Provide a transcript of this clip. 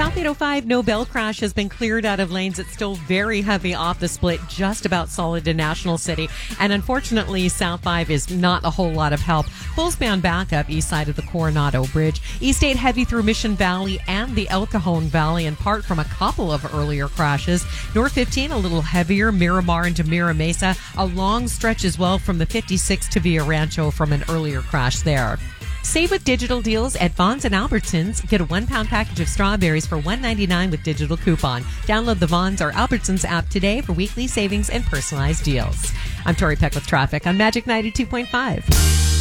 South 805 Nobel crash has been cleared out of lanes. It's still very heavy off the split, just about solid to National City. And unfortunately, South 5 is not a whole lot of help. Full span backup east side of the Coronado Bridge. East 8 heavy through Mission Valley and the El Cajon Valley, in part from a couple of earlier crashes. North 15 a little heavier, Miramar into Mira Mesa. A long stretch as well from the 56 to Villa Rancho from an earlier crash there. Save with digital deals at Vons and Albertsons. Get a 1-pound package of strawberries for $1.99 with digital coupon. Download the Vons or Albertsons app today for weekly savings and personalized deals. I'm Tori Peck with traffic on Magic 92.5.